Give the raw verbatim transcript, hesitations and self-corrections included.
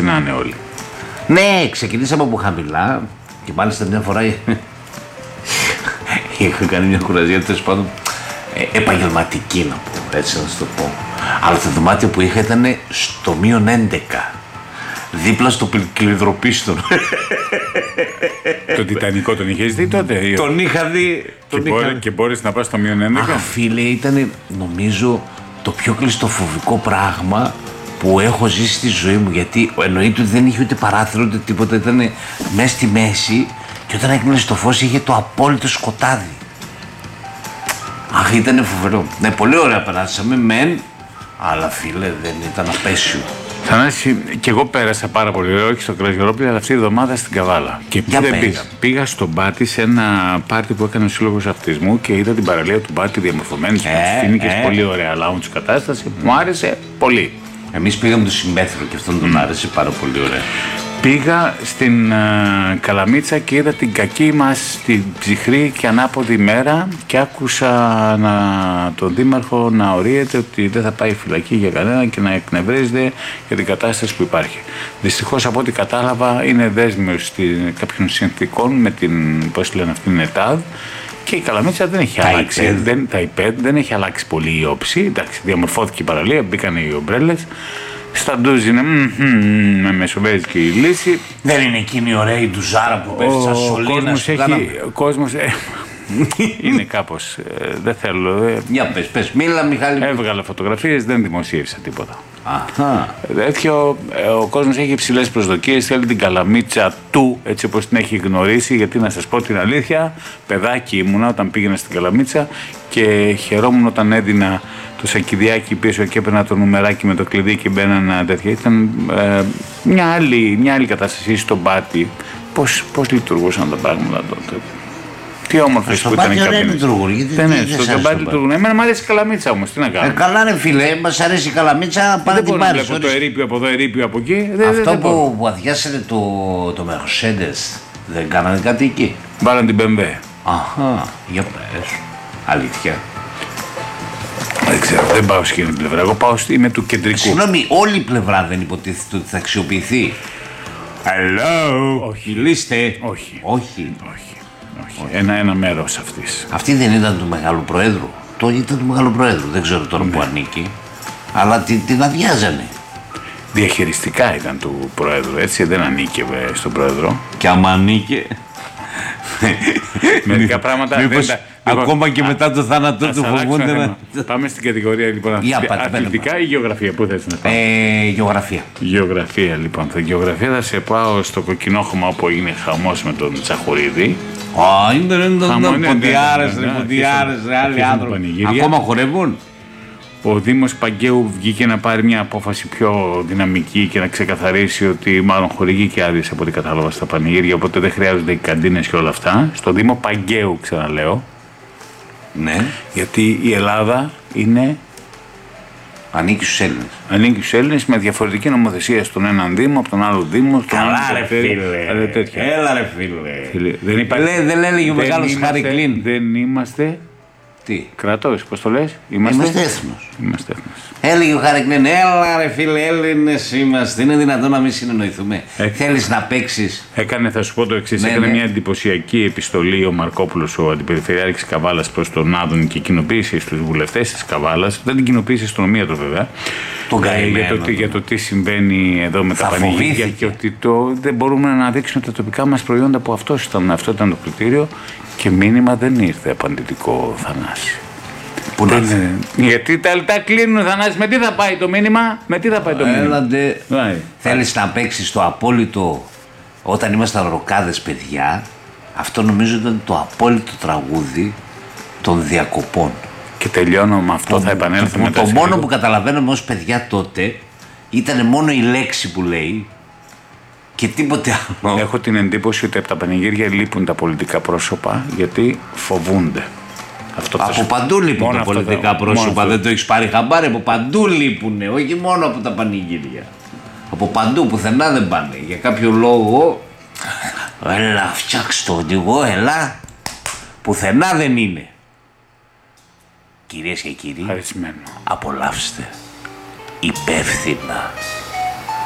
ξεκινάνε όλοι. Ναι, ξεκινήσαμε από χαμηλά και μάλιστα μια φορά είχα κάνει μια κουραζία, τέλος πάντων ε, επαγγελματική να πω, έτσι να σου το πω. Αλλά το δωμάτιο που είχα ήταν στο μείον έντεκα, δίπλα στο κλειδροπίστων. Το Τιτανικό τον είχες δει τότε? Τον είχα δει. Τον και, είχα... Μπορεί, και μπορείς να πας στο μείον έντεκα? Αχ, φίλε, ήταν νομίζω το πιο κλειστοφοβικό πράγμα που έχω ζήσει στη ζωή μου, γιατί εννοείται ότι δεν είχε ούτε παράθυρο ούτε τίποτα, ήταν μέσα στη μέση και όταν έκλεινε το φως είχε το απόλυτο σκοτάδι. Αχ, ήταν φοβερό. Ναι, πολύ ωραία περάσαμε, μεν, αλλά φίλε δεν ήταν απέσιο. Θανάση, και εγώ πέρασα πάρα πολύ ωραία, όχι στο Κρασιορόπουλο, αλλά αυτή η εβδομάδα στην Καβάλα. Και δεν πήγα. Πήγα στον Πάτη σε ένα πάρτι που έκανε ο Σύλλογος Αυτισμού και είδα την παραλία του Πάτη διαμορφωμένη με τις φοίνικες, ε. πολύ ωραία lounge κατάσταση. Mm. Μου άρεσε πολύ. Εμείς πήγαμε το Συμπέθρο και αυτόν τον mm. άρεσε πάρα πολύ ωραία. Πήγα στην uh, Καλαμίτσα και είδα την κακή μας, την ψυχρή και ανάποδη μέρα και άκουσα να, τον Δήμαρχο να ορίεται ότι δεν θα πάει φυλακή για κανέναν και να εκνευρίζεται για την κατάσταση που υπάρχει. Δυστυχώς από ό,τι κατάλαβα είναι δέσμιος κάποιων συνθήκων με την, πώς λένε αυτή, την ΕΤΑΔ. Και η Καλαμίτσα δεν έχει τα αλλάξει. ΙΠΕΔ. Δεν, τα ΙΠΕΔ δεν έχει αλλάξει πολύ η όψη. Εντάξει, διαμορφώθηκε η παραλία, μπήκαν οι ομπρέλες. Στα ντουζ είναι με μεσοβέζικη λύση. Δεν είναι εκείνη η ωραία η ντουζάρα που πέφτει σαν σωλήνα. Ο κόσμος έχει... είναι κάπως... Ε, δεν θέλω... Ε, Για πες, πες, μίλα Μιχάλη. Έβγαλα φωτογραφίες, δεν δημοσίευσα τίποτα. Αχα. Τέτοιο, ο κόσμος έχει υψηλές προσδοκίες, θέλει την Καλαμίτσα του, έτσι όπως την έχει γνωρίσει, γιατί να σας πω την αλήθεια, παιδάκι ήμουνα όταν πήγαινα στην Καλαμίτσα και χαιρόμουν όταν έδινα το σακιδιάκι πίσω και έπαιρνα το νουμεράκι με το κλειδί και μπαίνανα τέτοια. Ήταν ε, μια, άλλη, μια άλλη κατάσταση στον Πάτη. Πώς, πώς λειτουργούσαν τα πράγματα τότε. Τι όμορφες που ήταν οι καμπίνες. Δεν είναι, στο Πάτη λειτουργούν. Εμένα μου αρέσει η Καλαμίτσα όμως, τι να κάνω. Ε, καλά είναι φίλε, μας αρέσει η Καλαμίτσα, πάμε να την πάρεις. Δεν μπορώ να βλέπω το ερείπιο από εδώ, ερείπιο από εκεί. Αυτό που, που αδειάσανε το, το Mercedes, δεν κάνανε κάτι εκεί? Βάλαν την μπι εμ ντάμπλιου. Αχα, για πες. Αλήθεια. Δεν ξέρω, δεν πάω σε εκείνη την πλευρά. Εγώ πάω, είμαι του κεντρικού. Συγγνώμη, όλη η πλευρά δεν υποτίθεται ότι θα αξιοποιηθεί? Hello. Όχι. Μιλήστε. Όχι. Όχι. Όχι. Όχι. Ένα, ένα μέρος αυτής. Αυτή δεν ήταν του Μεγάλου Προέδρου? Το ήταν του Μεγάλου Προέδρου, δεν ξέρω τώρα ναι. που ανήκει. Αλλά την, την αδειάζανε. Διαχειριστικά ήταν του Προέδρου, έτσι, δεν ανήκε στον Πρόεδρο. Και άμα ανήκε... Μερικά πράγματα μήπως δεν τα... ακόμα α, και μετά α, το θάνατό του φοβούνται να... Πάμε στην κατηγορία λοιπόν αθλητικά ή γεωγραφία, πού θες να πάω? Ε, γεωγραφία. Γεωγραφία λοιπόν, θα γεωγραφία θα σε πάω στο Κοκκινόχωμα όπου έγινε χαμός με τον Τσαχουρίδη. Α, είναι ποντιάρες, ποντιάρες, άλλοι άνθρωποι. Ακόμα χορεύουν? Ο Δήμος Παγκαίου βγήκε να πάρει μια απόφαση πιο δυναμική και να ξεκαθαρίσει ότι μάλλον χορηγεί και άδειες από ό,τι κατάλαβα στα πανηγύρια, οπότε δεν χρειάζονται οι καντίνες και όλα αυτά. Στο Δήμο Παγκαίου, ξαναλέω. Ναι. Γιατί η Ελλάδα είναι... ανήκει στους Έλληνες. Ανήκει στους Έλληνες με διαφορετική νομοθεσία στον έναν Δήμο, από τον άλλο Δήμο. Καλά ρε φίλε. Έλα ρε φίλε. Δεν υπάρχει... Δεν έλεγε ο μεγάλος Χάρη Κλίν. Δεν είμαστε... Τι? Κράτος, πώς το λες? Είμαστε, είμαστε έθνος. Είμαστε έθνος. Έλεγε ο Χάρη Κλίν, έλα ρε φίλε, Έλληνες είμαστε. Είναι δυνατόν να μην συνεννοηθούμε? Ε, Θέλεις να παίξεις? Έκανε, θα σου πω το εξής, ναι, έκανε ναι. μια εντυπωσιακή επιστολή ο Μαρκόπουλος, ο αντιπεριφερειάρχης Καβάλας, προς τον Άδων και κοινοποίησε στους βουλευτές της Καβάλας. Δεν την κοινοποίησε στον ομοίατρο βέβαια. Τον καημένο, για, το, για το τι συμβαίνει εδώ με τα πανηγύρια και ότι το, δεν μπορούμε να αναδείξουμε τα τοπικά μας προϊόντα που αυτό ήταν, αυτό ήταν το κριτήριο. Και μήνυμα δεν ήρθε απαντητικό, Θανάση. Πού να είναι, γιατί τα λεπτά κλείνουν, Θανάση. Με τι θα πάει το μήνυμα? Με τι θα πάει το μήνυμα? Έλαντε. Θέλεις να παίξεις το απόλυτο? Όταν ήμασταν ροκάδες παιδιά, αυτό νομίζω ήταν το απόλυτο τραγούδι των διακοπών. Και τελειώνω με αυτό, το, θα επανέλθω μετά. Το μόνο που καταλαβαίνουμε ως παιδιά τότε ήταν μόνο η λέξη που λέει και τίποτε άλλο. Έχω την εντύπωση ότι από τα πανηγύρια λείπουν τα πολιτικά πρόσωπα γιατί φοβούνται. Αυτό από παντού λείπουν τα πολιτικά το... πρόσωπα, δεν το έχεις πάρει χαμπάρι? Από παντού λείπουνε, όχι μόνο από τα πανηγύρια. Από παντού, πουθενά δεν πάνε. Για κάποιο λόγο, έλα φτιάξ' το οδηγό, έλα, πουθενά δεν είναι. Κυρίες και κύριοι, χαρισμένο. Απολαύστε υπεύθυνα.